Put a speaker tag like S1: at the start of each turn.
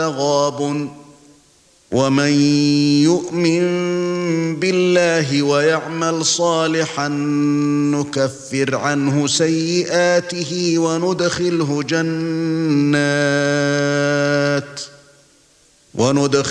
S1: غَابٌ وَمَن يُؤْمِن بِاللَّهِ وَيَعْمَلْ صَالِحًا نُكَفِّرْ عَنْهُ سَيِّئَاتِهِ وَندْخِلْهُ